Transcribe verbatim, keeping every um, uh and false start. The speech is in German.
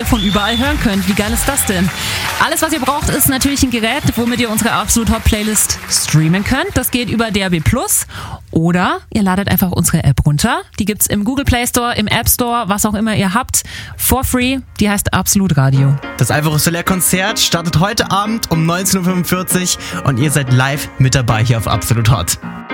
von überall hören könnt. Wie geil ist das denn? Alles, was ihr braucht, ist natürlich ein Gerät, womit ihr unsere Absolut Hot Playlist streamen könnt. Das geht über D A B plus. Oder ihr ladet einfach unsere App runter. Die gibt's im Google Play Store, im App Store, was auch immer ihr habt. For free. Die heißt Absolut Radio. Das Alvaro Soler Konzert startet heute Abend um neunzehn Uhr fünfundvierzig und ihr seid live mit dabei hier auf Absolut Hot.